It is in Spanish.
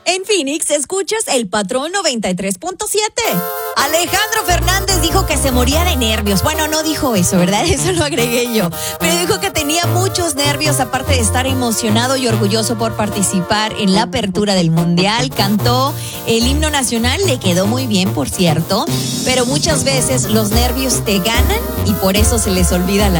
En Phoenix, escuchas el Patrón 93.7. Alejandro Fernández dijo que se moría de nervios. Bueno, no dijo eso, ¿verdad? Eso lo agregué yo. Pero dijo que tenía muchos nervios, aparte de estar emocionado y orgulloso por participar en la apertura del Mundial. Cantó el himno nacional, le quedó muy bien, por cierto. Pero muchas veces los nervios te ganan y por eso se les olvida la